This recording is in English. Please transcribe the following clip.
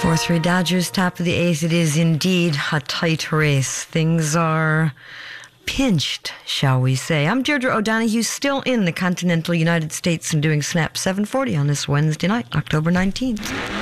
4-3 Dodgers, top of the eighth. It is indeed a tight race. Things are pinched, shall we say. I'm Deirdre O'Donoghue, still in the continental United States and doing Snap 740 on this Wednesday night, October 19th.